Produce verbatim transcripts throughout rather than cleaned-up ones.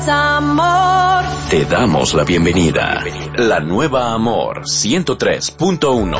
Amor. Te damos la bienvenida. La nueva Amor ciento tres punto uno.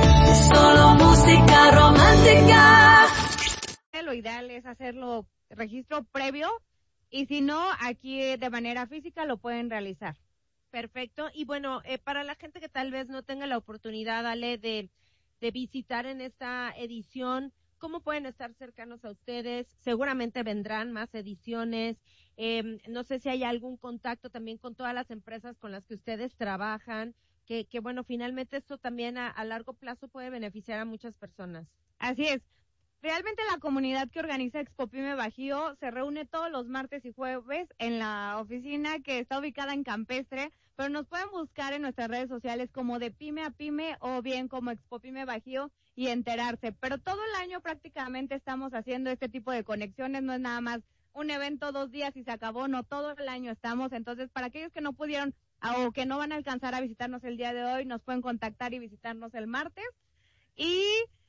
Solo música romántica. Lo ideal es hacerlo registro previo y si no, aquí de manera física lo pueden realizar. Perfecto. Y bueno, eh, para la gente que tal vez no tenga la oportunidad, Ale, de, de visitar en esta edición, ¿cómo pueden estar cercanos a ustedes? Seguramente vendrán más ediciones. Eh, no sé si hay algún contacto también con todas las empresas con las que ustedes trabajan, que, que bueno, finalmente esto también a, a largo plazo puede beneficiar a muchas personas. Así es. Realmente la comunidad que organiza Expo Pyme Bajío se reúne todos los martes y jueves en la oficina que está ubicada en Campestre, pero nos pueden buscar en nuestras redes sociales como de Pyme a Pyme o bien como Expo Pyme Bajío y enterarse. Pero todo el año prácticamente estamos haciendo este tipo de conexiones, no es nada más un evento dos días y se acabó, no, todo el año estamos. Entonces, para aquellos que no pudieron o que no van a alcanzar a visitarnos el día de hoy, nos pueden contactar y visitarnos el martes. Y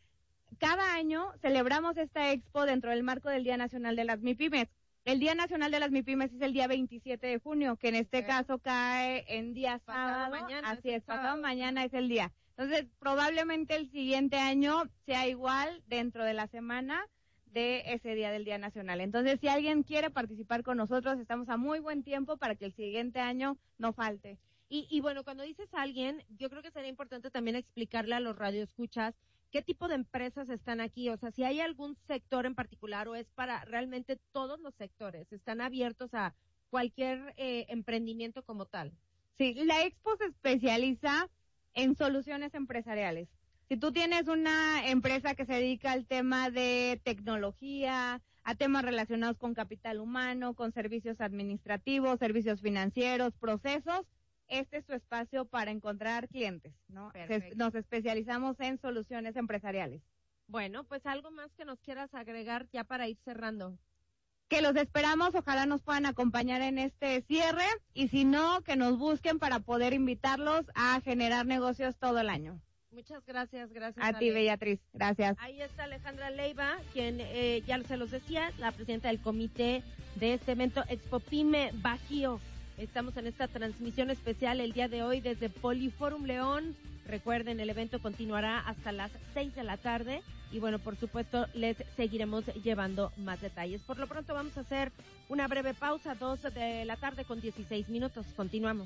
cada año celebramos esta expo dentro del marco del Día Nacional de las MIPYMES. El Día Nacional de las MIPYMES es el día veintisiete de junio, que en este okay. caso cae en día sábado. Mañana, así es, pasado sábado. mañana es el día. Entonces, probablemente el siguiente año sea igual dentro de la semana de ese día del Día Nacional. Entonces, si alguien quiere participar con nosotros, estamos a muy buen tiempo para que el siguiente año no falte. Y, y bueno, cuando dices a alguien, yo creo que sería importante también explicarle a los radioescuchas qué tipo de empresas están aquí. O sea, si hay algún sector en particular o es para realmente todos los sectores, están abiertos a cualquier eh, emprendimiento como tal. Sí, la expo se especializa en soluciones empresariales. Si tú tienes una empresa que se dedica al tema de tecnología, a temas relacionados con capital humano, con servicios administrativos, servicios financieros, procesos, este es tu espacio para encontrar clientes, ¿no? Se, nos especializamos en soluciones empresariales. Bueno, pues algo más que nos quieras agregar ya para ir cerrando. Que los esperamos, ojalá nos puedan acompañar en este cierre y si no, que nos busquen para poder invitarlos a generar negocios todo el año. Muchas gracias, gracias. A Ale. ti, Beatriz, gracias. Ahí está Alejandra Leiva, quien eh, ya se los decía, la presidenta del comité de este evento Expo Pyme Bajío. Estamos en esta transmisión especial el día de hoy desde Poliforum León. Recuerden, el evento continuará hasta las seis de la tarde y bueno, por supuesto, les seguiremos llevando más detalles. Por lo pronto vamos a hacer una breve pausa, dos de la tarde con dieciséis minutos. Continuamos.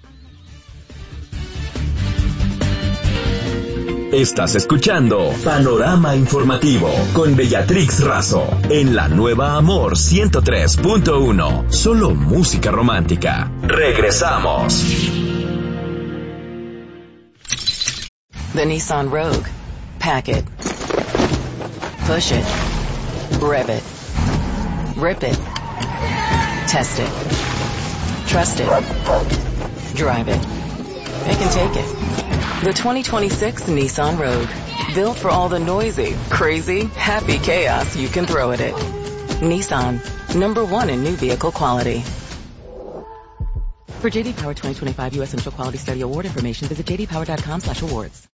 Estás escuchando Panorama Informativo con Beatriz Razo en la nueva Amor ciento tres punto uno. Solo música romántica. Regresamos. The Nissan Rogue. Pack it. Push it. Rev it. Rip it. Test it. Trust it. Drive it. It can take it. The twenty twenty-six Nissan Rogue. Built for all the noisy, crazy, happy chaos you can throw at it. Nissan. Number one in new vehicle quality. For J D Power twenty twenty-five U S Initial Quality Study Award information, visit j d power dot com slash awards.